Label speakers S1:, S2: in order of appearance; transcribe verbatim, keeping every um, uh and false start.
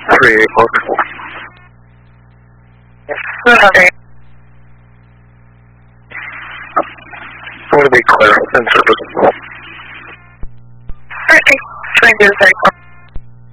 S1: three eight four.
S2: Okay.
S1: I want to be clear in service.
S2: Okay. Trying to do the